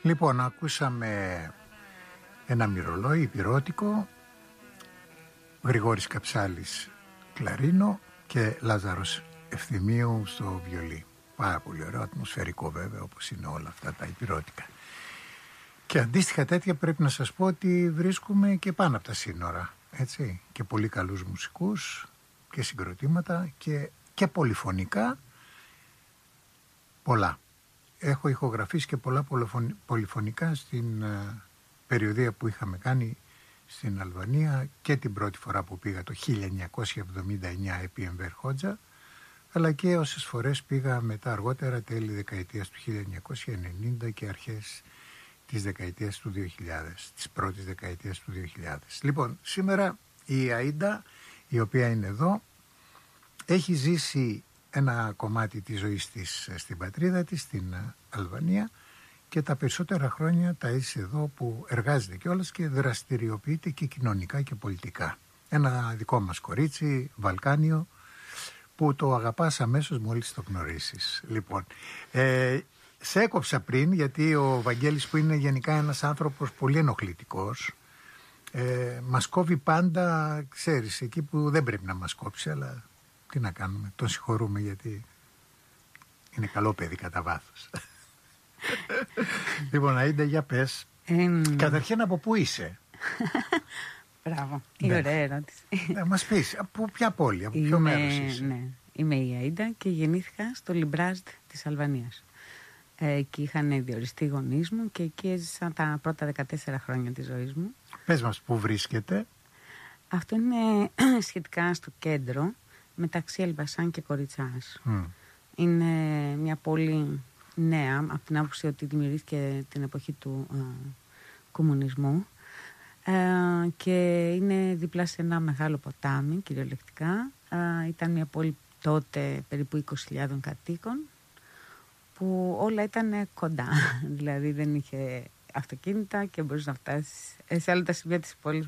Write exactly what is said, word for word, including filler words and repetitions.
Λοιπόν, ακούσαμε ένα μυρολόι υπηρώτικο, Γρηγόρης Καψάλης κλαρίνο και Λάζαρος Ευθυμίου στο βιολί. Πάρα πολύ ωραίο, ατμοσφαιρικό βέβαια, όπως είναι όλα αυτά τα υπηρώτικα. Και αντίστοιχα τέτοια πρέπει να σας πω ότι βρίσκουμε και πάνω από τα σύνορα, έτσι, και πολύ καλούς μουσικούς και συγκροτήματα και, και πολυφωνικά πολλά. Έχω ηχογραφήσει και πολλά πολυφωνικά στην uh, περιοδία που είχαμε κάνει στην Αλβανία και την πρώτη φορά που πήγα το χίλια εννιακόσια εβδομήντα εννιά επί Εμβέρ Χότζα, αλλά και όσες φορές πήγα μετά αργότερα, τέλη δεκαετίας του χίλια εννιακόσια ενενήντα και αρχές της δεκαετίας του δύο χιλιάδες, της πρώτης δεκαετίας του δύο χιλιάδες. Λοιπόν, σήμερα η Αΐντα, η οποία είναι εδώ, έχει ζήσει ένα κομμάτι της ζωής της στην πατρίδα της, στην Αλβανία, και τα περισσότερα χρόνια τα έζησε εδώ, που εργάζεται κιόλας και δραστηριοποιείται και κοινωνικά και πολιτικά. Ένα δικό μας κορίτσι, Βαλκάνιο, που το αγαπάς αμέσως μόλις το γνωρίσεις. Λοιπόν, ε, σε έκοψα πριν, γιατί ο Βαγγέλης, που είναι γενικά ένας άνθρωπος πολύ ενοχλητικός, ε, μας κόβει πάντα, ξέρεις, εκεί που δεν πρέπει να μας κόψει, αλλά τι να κάνουμε, τον συγχωρούμε γιατί είναι καλό παιδί κατά βάθος. Λοιπόν, Αΐντα, για πες. Ε, Καταρχήν, από πού είσαι? Μπράβο, τι ωραία ερώτηση. Να μας πεις, από ποια πόλη, από ποιο μέρος είσαι? Ναι, είμαι η Αΐντα και γεννήθηκα στο Λιμπράζτ της Αλβανίας. Εκεί είχαν διοριστεί οι γονείς μου και εκεί έζησα τα πρώτα δεκατέσσερα χρόνια της ζωής μου. Πες μας, πού βρίσκεται? Αυτό είναι σχετικά στο κέντρο, μεταξύ Ελμπασάν και Κοριτσάς. Mm. Είναι μια πόλη νέα, από την άποψη ότι δημιουργήθηκε την εποχή του uh, κομμουνισμού, uh, και είναι δίπλα σε ένα μεγάλο ποτάμι, κυριολεκτικά. Uh, ήταν μια πόλη τότε περίπου είκοσι χιλιάδες κατοίκων, που όλα ήταν κοντά. Δηλαδή δεν είχε αυτοκίνητα και μπορείς να φτάσεις σε όλα τα σημεία της πόλης